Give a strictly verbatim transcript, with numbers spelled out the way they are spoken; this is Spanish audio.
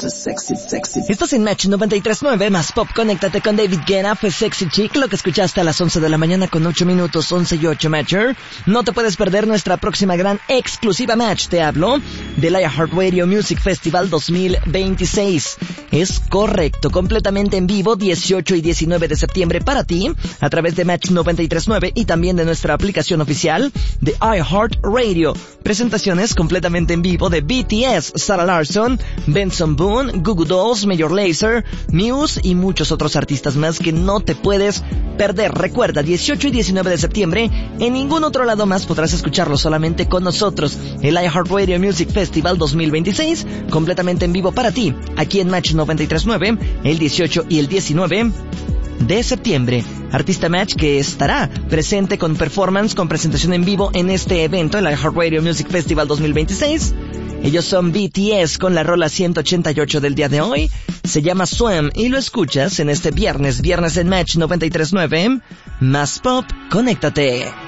sexy, sexy. Estás en Match noventa y tres punto nueve más Pop. Conéctate con David Guetta, fue Sexy Chick, lo que escuchaste a las once de la mañana con ocho minutos, once y ocho Matcher. No te puedes perder nuestra próxima gran exclusiva Match. Te hablo del iHeartRadio Music Festival dos mil veintiséis. Es correcto, completamente en vivo, dieciocho y diecinueve de septiembre para ti, a través de Match noventa y tres punto nueve y también de nuestra aplicación oficial de iHeartRadio. Presentaciones completamente en vivo de B T S, Sarah Larsson, Benson Boone, Goo Goo Dolls, Major Lazer, Muse y muchos otros artistas más que no te puedes perder. Recuerda, dieciocho y diecinueve de septiembre, en ningún otro lado más podrás escucharlo, solamente con nosotros. El iHeartRadio Music Festival dos mil veintiséis, completamente en vivo para ti, aquí en Match noventa y tres punto nueve, el dieciocho y el diecinueve de septiembre. Artista Match que estará presente con performance, con presentación en vivo en este evento, el iHeartRadio Music Festival dos mil veintiséis. Ellos son B T S con la rola ciento ochenta y ocho del día de hoy. Se llama Swim y lo escuchas en este viernes, viernes en Match noventa y tres punto nueve. Más Pop, conéctate.